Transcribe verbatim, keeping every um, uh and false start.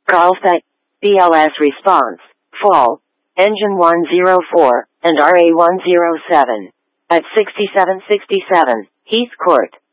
Carlsbad, B L S response, fall, engine one oh four, and R A one oh seven. At sixty-seven sixty-seven, Heath Court.